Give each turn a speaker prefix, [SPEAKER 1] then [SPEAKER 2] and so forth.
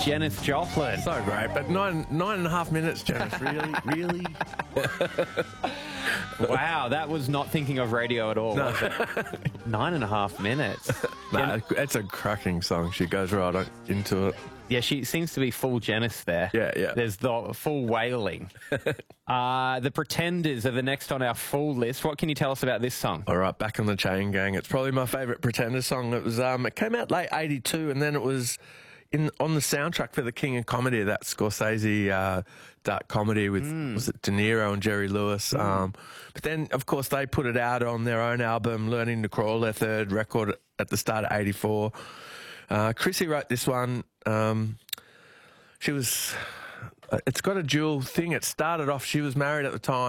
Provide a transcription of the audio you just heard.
[SPEAKER 1] Janis Joplin.
[SPEAKER 2] So great, but 9.5 minutes, Janice. Really?
[SPEAKER 1] Wow, that was not thinking of radio at all, was it? 9.5 minutes.
[SPEAKER 2] No, it's a cracking song. She goes right into it.
[SPEAKER 1] Yeah, she seems to be full Janis there.
[SPEAKER 2] Yeah.
[SPEAKER 1] There's the full wailing. The Pretenders are the next on our full list. What can you tell us about this song?
[SPEAKER 2] All right, Back on the Chain Gang. It's probably my favourite Pretender song. It was it came out late '82, and then it was on the soundtrack for The King of Comedy, that Scorsese dark comedy with was it De Niro and Jerry Lewis. But then, of course, they put it out on their own album, Learning to Crawl, their third record at the start of '84. Chrissy wrote this one. It's got a dual thing. It started off, she was married at the time.